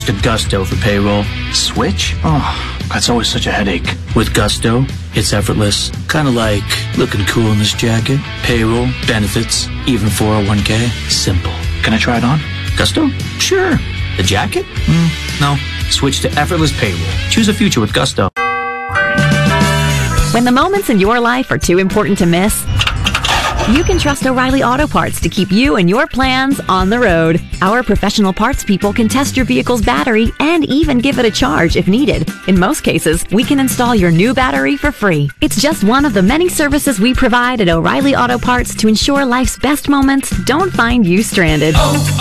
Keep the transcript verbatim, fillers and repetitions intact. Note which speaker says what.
Speaker 1: to Gusto for payroll.
Speaker 2: Switch? Oh, that's always such a headache.
Speaker 1: With Gusto, it's effortless. Kind of like looking cool in this jacket. Payroll, benefits, even four oh one k. Simple.
Speaker 2: Can I try it on?
Speaker 1: Gusto? Sure. The jacket? Mm, no. Switch to effortless payroll. Choose a future with Gusto.
Speaker 3: When the moments in your life are too important to miss, you can trust O'Reilly Auto Parts to keep you and your plans on the road. Our professional parts people can test your vehicle's battery and even give it a charge if needed. In most cases, we can install your new battery for free. It's just one of the many services we provide at O'Reilly Auto Parts to ensure life's best moments don't find you stranded.